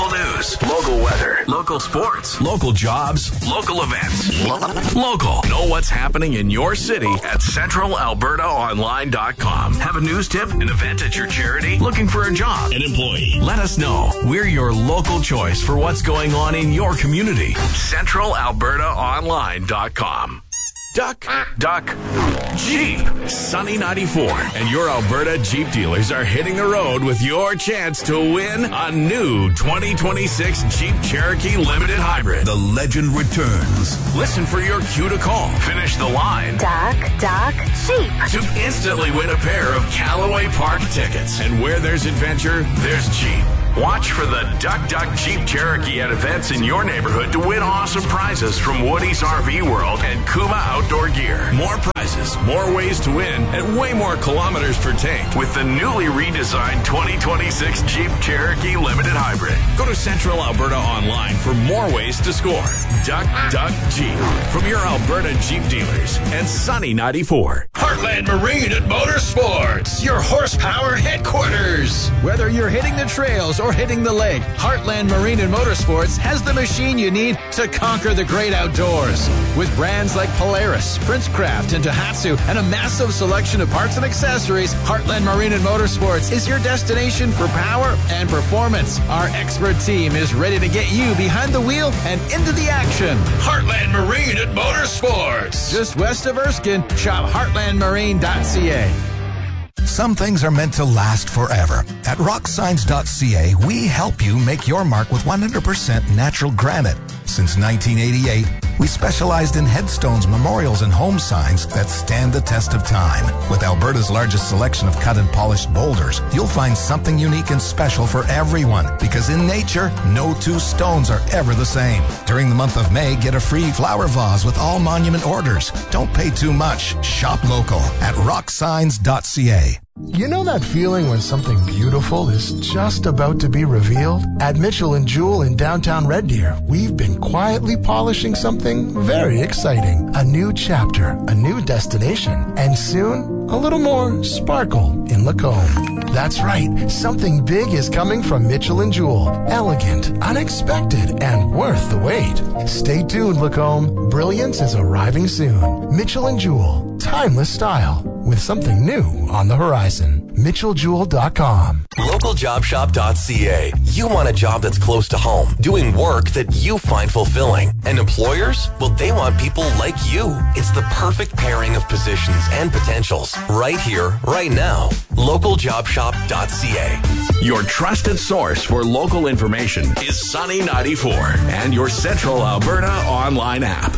Local news, local weather, local sports, local jobs, local events. Local. Know what's happening in your city at CentralAlbertaOnline.com. Have a news tip, an event at your charity, looking for a job, an employee? Let us know. We're your local choice for what's going on in your community. CentralAlbertaOnline.com. Duck, Jeep. Sunny 94 and your Alberta Jeep dealers are hitting the road with your chance to win a new 2026 Jeep Cherokee Limited Hybrid. The legend returns. Listen for your cue to call. Finish the line. Duck, Jeep. To instantly win a pair of Callaway Park tickets. And where there's adventure, there's Jeep. Watch for the Duck Jeep Cherokee at events in your neighborhood to win awesome prizes from Woody's RV World and Kuma Outdoor Gear. More prizes, more ways to win, and way more kilometers per tank with the newly redesigned 2026 Jeep Cherokee Limited Hybrid. Go to Central Alberta Online for more ways to score. Duck Jeep from your Alberta Jeep dealers and Sunny 94. Heartland Marine and Motorsports, your horsepower headquarters. Whether you're hitting the trails or hitting the lake, Heartland Marine and Motorsports has the machine you need to conquer the great outdoors. With brands like Polaris, Princecraft, and Tohatsu, and a massive selection of parts and accessories, Heartland Marine and Motorsports is your destination for power and performance. Our expert team is ready to get you behind the wheel and into the action. Heartland Marine and Motorsports. Just west of Erskine, shop heartlandmarine.ca. Some things are meant to last forever. At rocksigns.ca, we help you make your mark with 100% natural granite. Since 1988, we specialized in headstones, memorials, and home signs that stand the test of time. With Alberta's largest selection of cut and polished boulders, you'll find something unique and special for everyone. Because in nature, no two stones are ever the same. During the month of May, get a free flower vase with all monument orders. Don't pay too much. Shop local at rocksigns.ca. You know that feeling when something beautiful is just about to be revealed? At Mitchell & Jewell in downtown Red Deer, we've been quietly polishing something very exciting. A new chapter, a new destination, and soon, a little more sparkle in Lacombe. That's right, something big is coming from Mitchell & Jewell. Elegant, unexpected, and worth the wait. Stay tuned, Lacombe. Brilliance is arriving soon. Mitchell & Jewell, timeless style, with something new on the horizon. MitchellJewell.com. LocalJobShop.ca. You want a job that's close to home, doing work that you find fulfilling. And employers? Well, they want people like you. It's the perfect pairing of positions and potentials. Right here, right now. LocalJobShop.ca. Your trusted source for local information is Sunny 94 and your Central Alberta online app.